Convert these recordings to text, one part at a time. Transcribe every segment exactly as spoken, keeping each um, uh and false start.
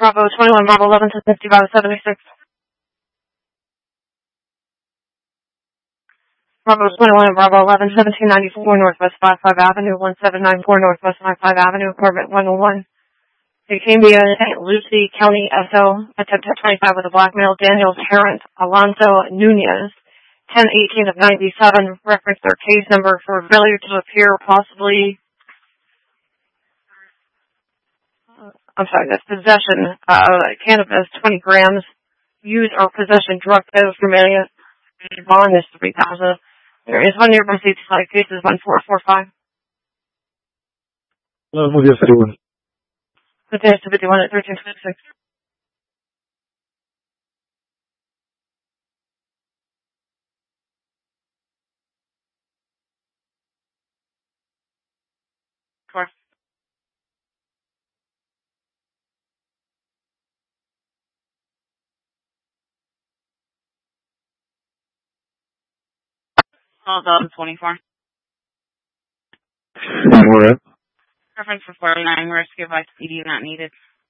Bravo twenty-one, Bravo eleven, ten fifty-five, seventy-six. Bravo twenty-one, Bravo eleven, seventeen ninety-four Northwest five five Avenue, one seven nine four Northwest five five Avenue, apartment one oh one. Cambia, Saint Lucie County S O, attempt at twenty-five with a blackmail, Daniel Terrence Alonso Nunez, ten eighteen of ninety-seven, reference their case number for failure to appear, possibly, uh, I'm sorry, that's possession, uh, cannabis, twenty grams, use or possession drug paraphernalia, bond is three thousand. There is one nearby safety flight, cases one four four five. No, muy bien, fifty-one. Contains to fifty-one at thirteen twenty-six. Four. twelve thousand twenty-four. We're at. Reference for forty-nine, rescue by P D not needed.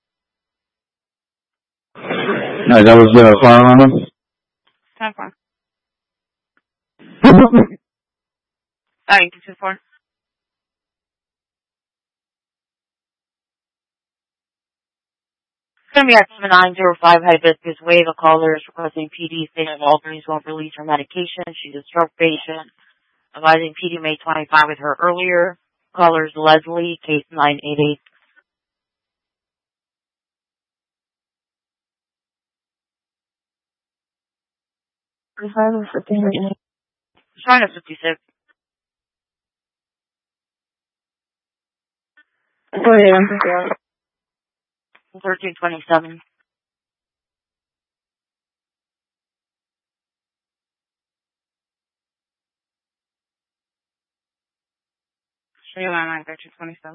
No, that was the uh, fire alarm one? ten four. Sorry, two four. It's going to be at seven nine zero five Hibiscus Way. The caller is requesting P D stating Walgreens won't release her medication. She's a stroke patient. Advising P D May twenty-five with her earlier. Caller's Leslie, case nine eight eight. thirty-five or fifteen? Trying to fifty-six. Go ahead, I'm sorry. thirteen twenty-seven. Show you my line, thirteen twenty-seven.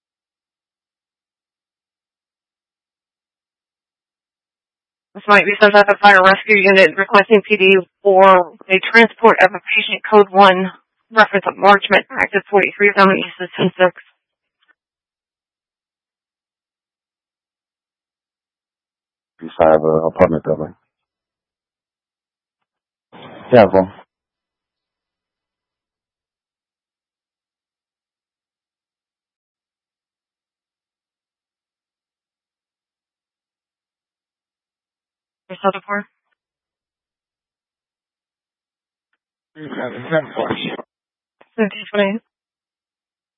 This might be some type of fire rescue unit requesting P D for a transport of a patient code one reference of Marchment active forty-three family assistance six. Five uh, apartment building. Yeah, well. Your seven four? seven four. thirteen twenty-eight.